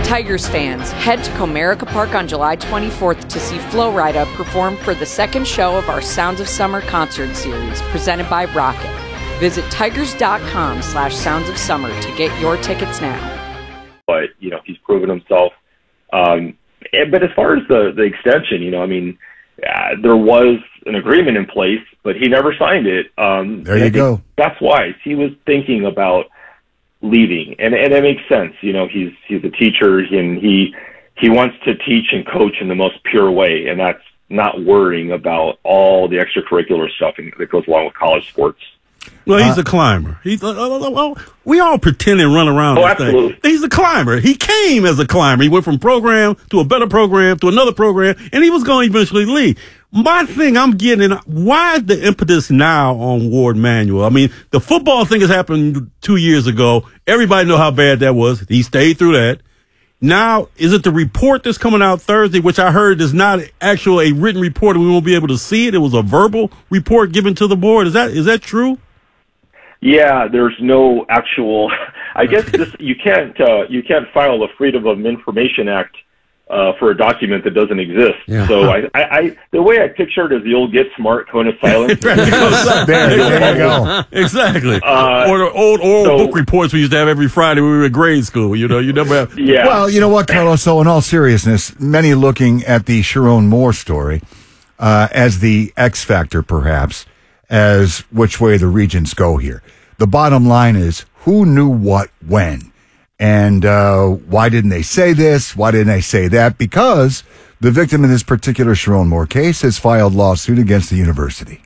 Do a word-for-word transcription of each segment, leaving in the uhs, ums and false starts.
Tigers fans, head to Comerica Park on July twenty-fourth to see Flo Rida perform for the second show of our Sounds of Summer concert series presented by Rocket. Visit tigers.com slash sounds of summer to get your tickets now. But, you know, he's proven himself. Um, and, but as far as the, the extension, you know, I mean, uh, there was an agreement in place, but he never signed it. Um, there you go. That's wise. He was thinking about leaving, and and it makes sense. You know, he's he's a teacher, and he he wants to teach and coach in the most pure way, and that's not worrying about all the extracurricular stuff that goes along with college sports. Well, he's a climber. He's uh, uh, uh, we all pretend and run around. Oh, this absolutely. Thing. He's a climber. He came as a climber. He went from program to a better program to another program, and he was going to eventually leave. My thing I'm getting, why is the impetus now on Ward Manuel? I mean, the football thing has happened two years ago. Everybody know how bad that was. He stayed through that. Now, is it the report that's coming out Thursday, which I heard is not actually a written report and we won't be able to see it? It was a verbal report given to the board. Is that is that true? Yeah, there's no actual. I guess this, you can't uh, you can't file a Freedom of Information Act uh, for a document that doesn't exist. Yeah. So I, I, I, the way I pictured is the old Get Smart cone of silence. there, there you go. Exactly. Uh, or the old old so, book reports we used to have every Friday when we were in grade school. You know, you never have. Yeah. Well, you know what, Carlos? So in all seriousness, many looking at the Sharon Moore story uh, as the X factor, perhaps, as which way the Regents go here. The bottom line is, who knew what when? And uh, why didn't they say this? Why didn't they say that? Because the victim in this particular Sharon Moore case has filed lawsuit against the university.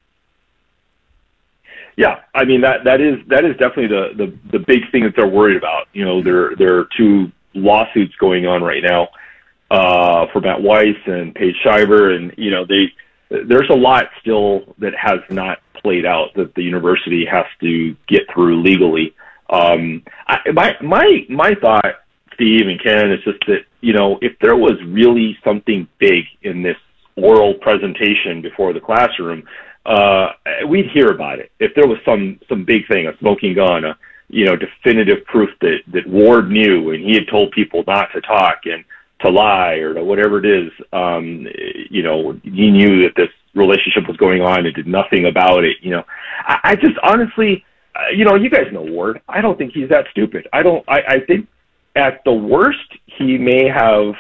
Yeah, I mean that that is that is definitely the, the, the big thing that they're worried about. You know, there there are two lawsuits going on right now uh, for Matt Weiss and Paige Shiver, and you know they there's a lot still that has not played out that the university has to get through legally. Um, I, my my my thought, Steve and Ken, is just that you know if there was really something big in this oral presentation before the classroom, uh, we'd hear about it. If there was some some big thing, a smoking gun, a you know definitive proof that that Ward knew and he had told people not to talk and to lie or to whatever it is, um, you know, he knew that this relationship was going on and did nothing about it. You know, I, I just honestly, uh, you know, you guys know Ward. I don't think he's that stupid. I don't, I, I think at the worst, he may have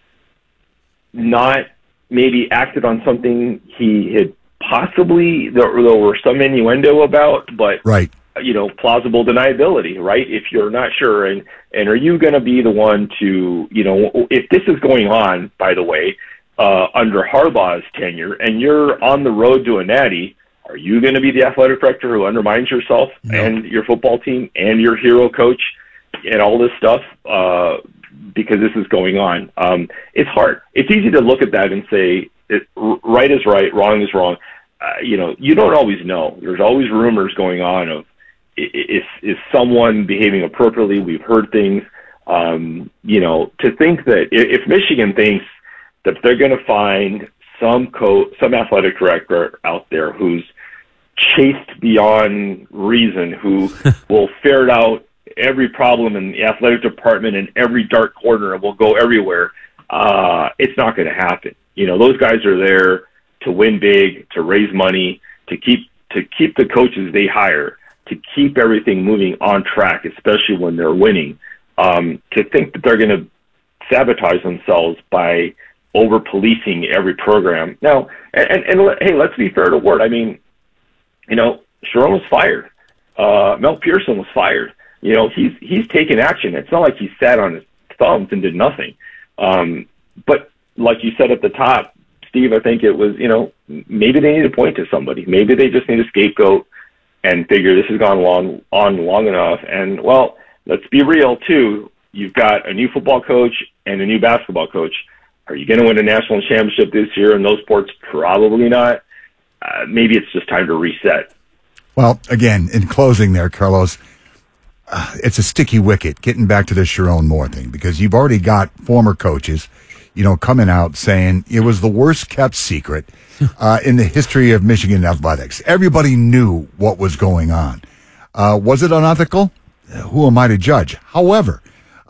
not maybe acted on something he had possibly, there, there were some innuendo about, but right. you know, plausible deniability, right? If you're not sure, and, and are you going to be the one to, you know, if this is going on, by the way, uh, under Harbaugh's tenure, and you're on the road to a natty, are you going to be the athletic director who undermines yourself no. and your football team and your hero coach and all this stuff uh, because this is going on? Um, it's hard. It's easy to look at that and say, it, right is right, wrong is wrong. Uh, you know, you don't always know. There's always rumors going on of, Is is someone behaving appropriately? We've heard things. Um, you know, to think that if Michigan thinks that they're going to find some co some athletic director out there who's chased beyond reason, who will ferret out every problem in the athletic department in every dark corner and will go everywhere, uh, it's not going to happen. You know, those guys are there to win big, to raise money, to keep to keep the coaches they hire, to keep everything moving on track, especially when they're winning. Um, to think that they're going to sabotage themselves by over-policing every program. Now, and, and, and hey, let's be fair to Ward. I mean, you know, Sharon was fired. Uh, Mel Pearson was fired. You know, he's he's taken action. It's not like he sat on his thumbs and did nothing. Um, but like you said at the top, Steve, I think it was, you know, maybe they need to point to somebody. Maybe they just need a scapegoat and figure this has gone long, on long enough. And, well, let's be real, too. You've got a new football coach and a new basketball coach. Are you going to win a national championship this year in those sports? Probably not. Uh, maybe it's just time to reset. Well, again, in closing there, Carlos, uh, it's a sticky wicket getting back to the Sharon Moore thing, because you've already got former coaches, you know, coming out saying it was the worst kept secret uh, in the history of Michigan athletics. Everybody knew what was going on. Uh, was it unethical? Uh, who am I to judge? However,